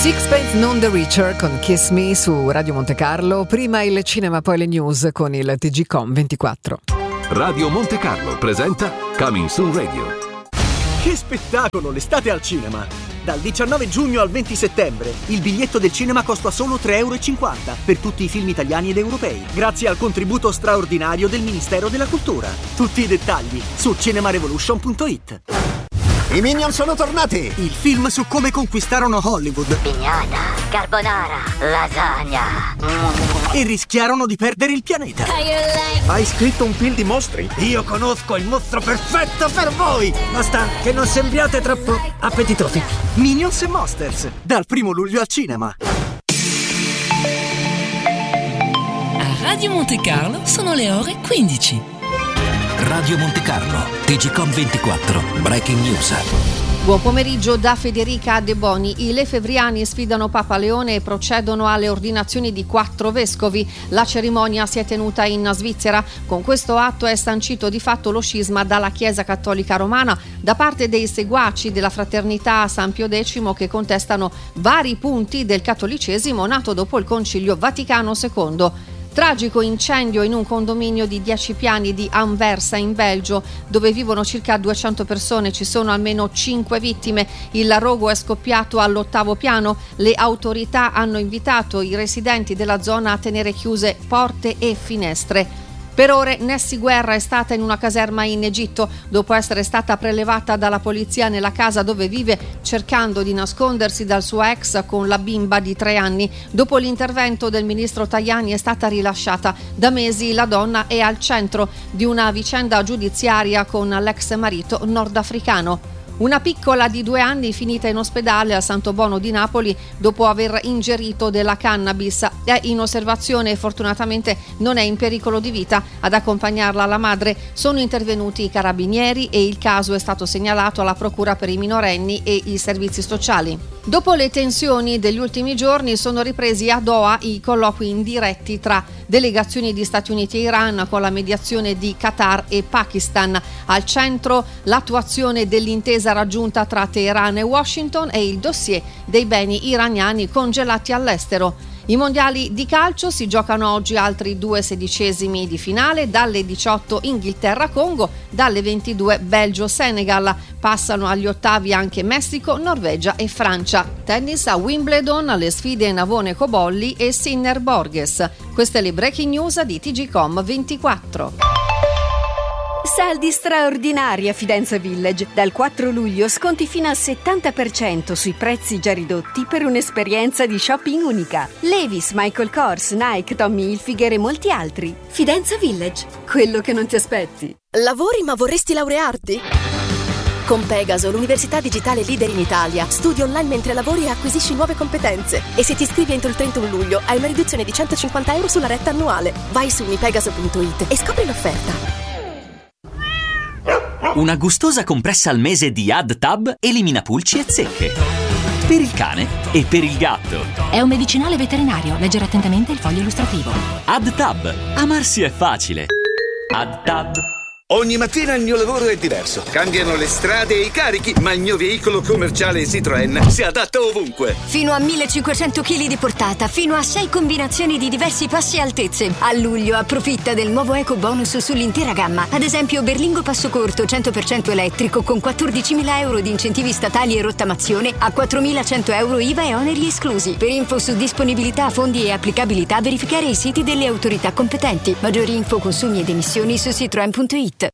Sixpence None the Richer con Kiss Me su Radio Monte Carlo. Prima il cinema, poi le news con il TGcom 24. Radio Monte Carlo presenta Coming Soon Radio. Che spettacolo l'estate al cinema! Dal 19 giugno al 20 settembre il biglietto del cinema costa solo €3,50 per tutti i film italiani ed europei, grazie al contributo straordinario del Ministero della Cultura. Tutti i dettagli su cinemarevolution.it. I Minion sono tornati! Il film su come conquistarono Hollywood Pignata, carbonara, lasagna e rischiarono di perdere il pianeta. Hai scritto un film di mostri? Io conosco il mostro perfetto per voi! Basta che non sembriate troppo appetitosi. Minions e Monsters, dal 1 luglio al cinema. A Radio Monte Carlo sono le ore 15. Radio Monte Carlo, TGcom 24, Breaking News. Buon pomeriggio da Federica De Boni. I lefebvriani sfidano Papa Leone e procedono alle ordinazioni di 4 vescovi. La cerimonia si è tenuta in Svizzera. Con questo atto è sancito di fatto lo scisma dalla Chiesa Cattolica Romana da parte dei seguaci della Fraternità San Pio X, che contestano vari punti del cattolicesimo nato dopo il Concilio Vaticano II. Tragico incendio in un condominio di 10 piani di Anversa in Belgio, dove vivono circa 200 persone. Ci sono almeno 5 vittime. Il rogo è scoppiato all'8° piano. Le autorità hanno invitato i residenti della zona a tenere chiuse porte e finestre. Per ore Nessi Guerra è stata in una caserma in Egitto dopo essere stata prelevata dalla polizia nella casa dove vive, cercando di nascondersi dal suo ex con la bimba di 3 anni. Dopo l'intervento del ministro Tajani è stata rilasciata. Da mesi la donna è al centro di una vicenda giudiziaria con l'ex marito nordafricano. Una piccola di 2 anni finita in ospedale al Santo Bono di Napoli dopo aver ingerito della cannabis. È in osservazione e fortunatamente non è in pericolo di vita. Ad accompagnarla la madre sono intervenuti i carabinieri e il caso è stato segnalato alla Procura per i minorenni e i servizi sociali. Dopo le tensioni degli ultimi giorni sono ripresi a Doha i colloqui indiretti tra delegazioni di Stati Uniti e Iran con la mediazione di Qatar e Pakistan. Al centro l'attuazione dell'intesa raggiunta tra Teheran e Washington e il dossier dei beni iraniani congelati all'estero. I mondiali di calcio si giocano oggi altri 2 sedicesimi di finale, dalle 18 Inghilterra-Congo, dalle 22 Belgio-Senegal. Passano agli ottavi anche Messico, Norvegia e Francia. Tennis a Wimbledon, le sfide Navone Cobolli e Sinner Borges. Queste le breaking news di TGcom 24. Saldi straordinari a Fidenza Village. Dal 4 luglio sconti fino al 70% sui prezzi già ridotti per un'esperienza di shopping unica. Levi's, Michael Kors, Nike, Tommy Hilfiger e molti altri. Fidenza Village, quello che non ti aspetti. Lavori ma vorresti laurearti? Con Pegaso, l'università digitale leader in Italia, studi online mentre lavori e acquisisci nuove competenze. E se ti iscrivi entro il 31 luglio hai una riduzione di €150 sulla retta annuale. Vai su unipegaso.it e scopri l'offerta. Una gustosa compressa al mese di AdTab elimina pulci e zecche. Per il cane e per il gatto. È un medicinale veterinario. Leggere attentamente il foglio illustrativo. AdTab. Amarsi è facile. AdTab. Ogni mattina il mio lavoro è diverso. Cambiano le strade e i carichi, ma il mio veicolo commerciale Citroën si adatta ovunque. Fino a 1500 kg di portata, fino a 6 combinazioni di diversi passi e altezze. A luglio approfitta del nuovo eco bonus sull'intera gamma. Ad esempio Berlingo passo corto 100% elettrico con 14.000 euro di incentivi statali e rottamazione a 4.100 euro IVA e oneri esclusi. Per info su disponibilità, fondi e applicabilità verificare i siti delle autorità competenti. Maggiori info, consumi ed emissioni su citroen.it.